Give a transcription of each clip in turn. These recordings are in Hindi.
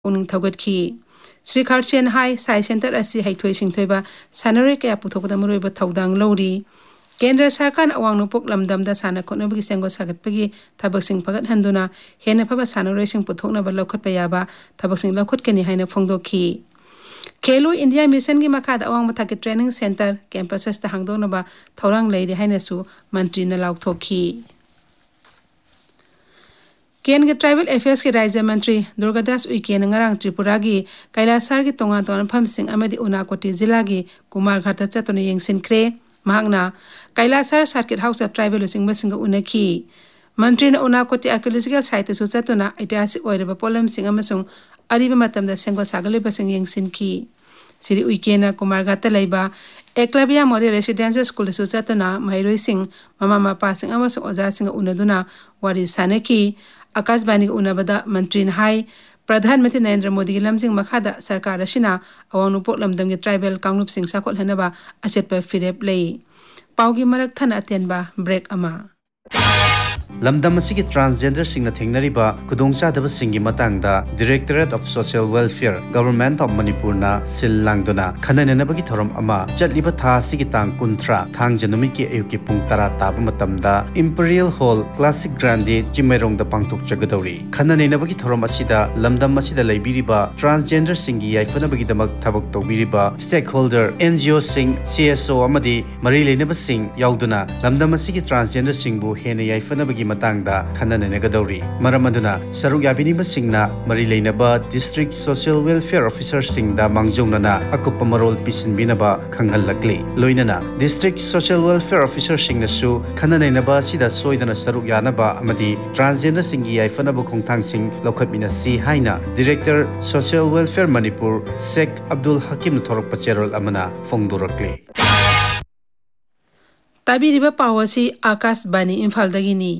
Uning Taugatki. Sri Kharchen High Science Center asi haitoi singthoiba sanare kaya puthokda muroiba thaudang lori. Kendra Sarkar awang nupok lamdamda sana khotnabagi sengo sagatpagi thabak sing pagat handuna hena phaba sanare sing puthokna ba lokhat payaba thabak sing lokhot keni haina phongdokhi. Khelo India Mission gi makhada awang mathaki training center campuses ta hangdona ba thorang leiri haina su mantri na laukthokhi. Kendi Tribal Affairs के राज्य मंत्री दुर्गादास उइके नंगरांग त्रिपुरा की कैलासर की तोंगा तोंगा फमसिंग अमदी उनाकोटी जिला की कुमारघाट चतुने यंगसिनख्रे महागना कैलासर सर्किट हाउस ट्राइबल सिंग मसिंग उनकी मंत्री ने उनाकोटी आर्कियोलॉजिकल साइट सु चतुना ऐतिहासिक ओइरबा पोलम सिंग अमसुंग अरिबा मतमदा सेंगो सागलेबा सिंग यंगसिनकी श्री उइके न Kumarghat लैबा Eklavya model residential school सु चतुना महिरोई सिंग मामा मापा सिंग अमसुंग ओजा सिंग उनदुना वारी सानकी आकाशवाणी उनबदा मंत्री हाई प्रधानमंत्री नरेंद्र मोदी की लमजिंग मखादा सरकार असिना अवांग नुपोक लमदम के ट्राइबल कांगलुप सिंग साकोल हनबा अचेतपा फिरेप लई पाउगी मरक थन अतेनबा ब्रेक अमा लमदम की transgender Singh थेंगनरिबा खुदोंचादब सिंगी मतंगदा directorate of social welfare government of Manipur ना सिल लांगदुना खननेनबगी थोरम अमा चटलिबा था सिगी तांग कुंथ्रा थांग जनुमी के अयुकी पुंग तरा ताब मतमदा imperial hall classic Grande चिमेरोंगदा पांगथोक जगदौरी खननेनबगी theorem असिदा लमदम असिदा लैबिरिबा transgender सिंगी याइफनबगी दमक थबक तौबिरिबा स्टेक होल्डर एनजीओ सिंग सीएसओ अमदी मरी लेनब सिंग याउदुना लमदम असिगी ट्रांसजेंडर सिंगबु हेने याइफनबगी मतंगदा खननेनगदौरी मरम अदुना सरुक याबिनिबा सिंगना मरी लेनबा district social welfare officer सिंगदा मांगजौनना अकुप Marol पिसिनबिनबा खंगहलकली लोइनना district social welfare officer सिंगनसु खननेनबा सिदा सोइदना सरुक यानबा अमदी ट्रांसजेंडर सिंगी याइफनबा खोंथांग सिंग लौखटमिनसी हाइना director social welfare Manipur Sheikh Abdul हकीम थोरक पचेरोल अमना फोंगदुरकली ताबिरिबा पावसी आकाशवाणी इम्फालदगिनी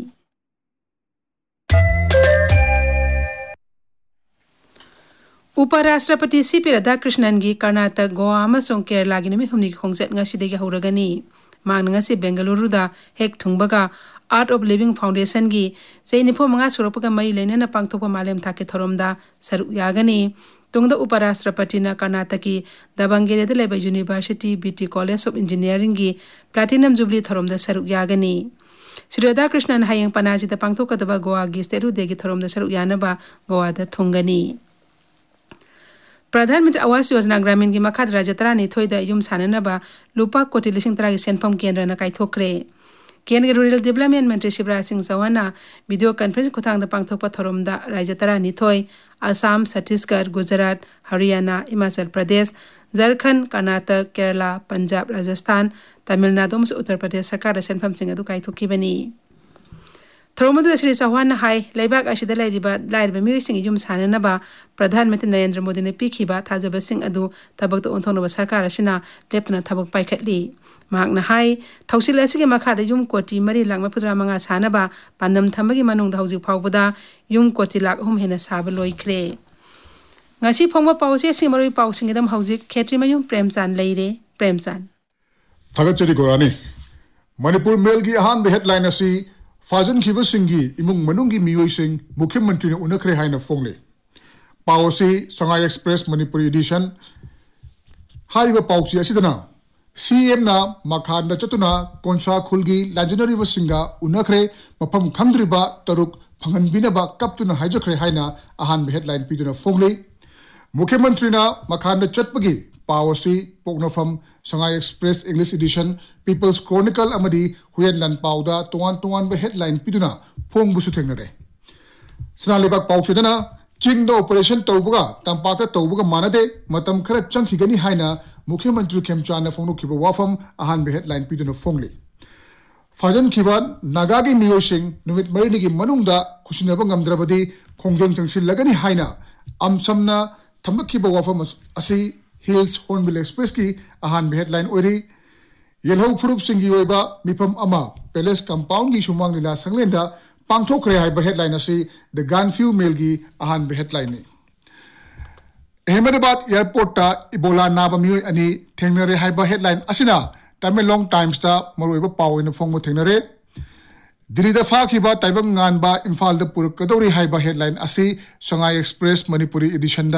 उपराष्ट्रपति सीपी राधाकृष्णन की कर्नाटक गोवा अमसों केरला की नुमित हुमनी खोंगचत ngasiदगी हौरगनी मांग ngasi बेंगलुरुदा Keck थुंगबगा art of living foundation की सेनिफो मंगा सुरपगा मई लेनेना पांगथोपा मालेम थाके थोरमदा सरुक यागनी तुंगदा उपराष्ट्रपति न कर्नाटक की दबंगेरेदा लेबा university BT college of engineering की प्लैटिनम जुबली थोरमदा सरुक यागनी श्री राधाकृष्णन हायंग पनाजिदा पांगथोकदबा गोवा की स्टेरु देगी थोरमदा सरुक यानबा गोवादा थुंगनी प्रधानमंत्री आवास योजना ग्रामीण की मखाद राज्य तरा निथोइदा युम साननबा लुपा कोटी लिसिंग तरा की सेनफम केंद्र न काइथोक्रे केंद्र के रूरल डेवलपमेंट मंत्री शिवराज सिंह चौहान वीडियो कॉन्फ्रेंस खुथांगदा पांगथोकपा थोरमदा राज्य तरा निथोइ असम छत्तीसगढ़ गुजरात हरियाणा हिमाचल प्रदेश झारखंड कर्नाटक केरला पंजाब राजस्थान तमिलनाडु उत्तर प्रदेश सरकार सेनफम सिंह अदु काइथोकिबनी थोरमदु श्री चौहान हाई लेबाक असिदा लेरिबा लाइरबा मियोइसिंग युम साननबा प्रधानमंत्री नरेंद्र मोदी ने पीखिबा थाजबा सिंह अदु थबक ओंथोनबा सरकार असिना लेप्तना थबक पाइखटली मागना हाई थौसिल असिगे मखादा युम कोटी मरी लाख मफुद्रा मंगा सानबा पांदम थमबगी मनुंग हौजिक फावबदा युम कोटी लाख हुम हेना साब लोइख्रे ngasi phongwa pause sing maroi pausing edam hauzik khetri mayum premchan leire premchan thagachari gorani manipur mail gi ahan be headline asi fajan khiba singi imung manungi miyoi sing mukhyamantri ne unakre haina fongle pause sangai express manipur edition hariba pausi asidana CM na makhanda chatuna konsa khulgi lanjanari wasinga unakre mafam khamdriba taruk phanganbinaba kaptuna haijakre haina ahan be headline piduna fongle मुख्यमंत्री ना मखान चटपगी पावसी पोगनफम Sangai express English edition peoples Chronicle अमदी हुयन लन पाउदा तोवान तोवान बे headline पिदुना Phong बुसु थेंगनरे सनालेबाक पाउचेदना Ching the operation तौबगा तंपाक तौबगा मानदे मतम खरा चंखिगनी हाइना मुख्यमंत्री खेमचान फोंगनु खिबा वाफम अहान बे हेडलाइन पिदुना फोंगले फाजन खिबा नागागी मियोसिंग नुमित मरिनिगी मनुंगदा खुसिनबा ngamdrabadi खोंजोंग चंगसिलगनी हाइना अमसमना थमकिबा वाफम असि हिल्स हॉर्नबिल एक्सप्रेस की अहान बे हेडलाइन ओरी येलहौ फुरुप सिंगी ओइबा मिफम अमा पैलेस कंपाउंड की सुमांग लीला संगलेंदा पांगथोकरे हाइबा हेडलाइन असि द गनफ्यू मेल की अहान बे हेडलाइन ने अहमदाबाद एयरपोर्ट ता इबोला नाबा मियोय अनि थेंगनरे हाइबा हेडलाइन असिना तमेलोंग टाइम्स ता मरोइबा पावइन फोंगमो थेंगनरे दिल्ली फाखिबा ताइबंग गानबा इम्फाल द पुरकदौरी हाइबा हेडलाइन असि संगाई एक्सप्रेस मणिपुरी एडिशन